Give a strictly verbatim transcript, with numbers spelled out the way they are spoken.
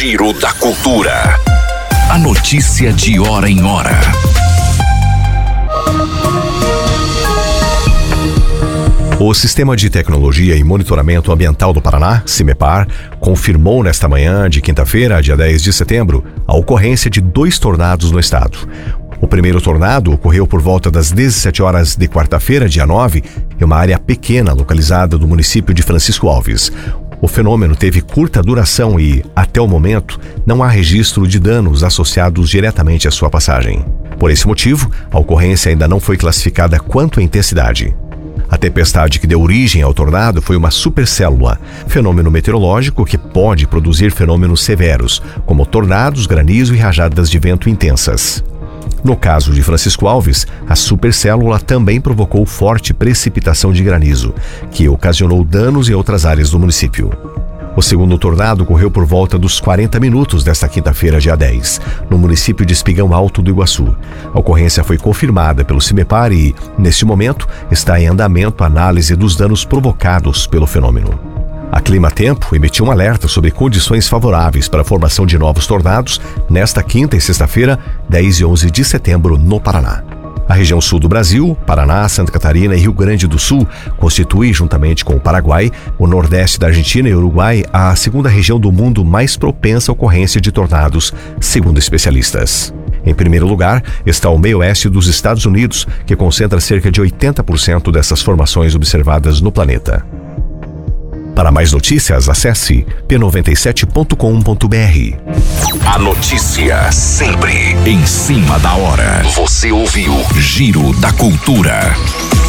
Giro da Cultura. A notícia de hora em hora. O Sistema de Tecnologia e Monitoramento Ambiental do Paraná, CIMEPAR, confirmou nesta manhã de quinta-feira, dia dez de setembro, a ocorrência de dois tornados no estado. O primeiro tornado ocorreu por volta das dezessete horas de quarta-feira, dia nove, em uma área pequena localizada no município de Francisco Alves. O fenômeno teve curta duração e, até o momento, não há registro de danos associados diretamente à sua passagem. Por esse motivo, a ocorrência ainda não foi classificada quanto à intensidade. A tempestade que deu origem ao tornado foi uma supercélula, fenômeno meteorológico que pode produzir fenômenos severos, como tornados, granizo e rajadas de vento intensas. No caso de Francisco Alves, a supercélula também provocou forte precipitação de granizo, que ocasionou danos em outras áreas do município. O segundo tornado ocorreu por volta dos quarenta minutos desta quinta-feira, dia dez, no município de Espigão Alto do Iguaçu. A ocorrência foi confirmada pelo CIMEPAR e, neste momento, está em andamento a análise dos danos provocados pelo fenômeno. A Climatempo emitiu um alerta sobre condições favoráveis para a formação de novos tornados nesta quinta e sexta-feira, dez e onze de setembro, no Paraná. A região sul do Brasil, Paraná, Santa Catarina e Rio Grande do Sul, constitui, juntamente com o Paraguai, o nordeste da Argentina e Uruguai, a segunda região do mundo mais propensa à ocorrência de tornados, segundo especialistas. Em primeiro lugar está o meio-oeste dos Estados Unidos, que concentra cerca de oitenta por cento dessas formações observadas no planeta. Para mais notícias, acesse p noventa e sete ponto com ponto b r. A notícia sempre em cima da hora. Você ouviu Giro da Cultura.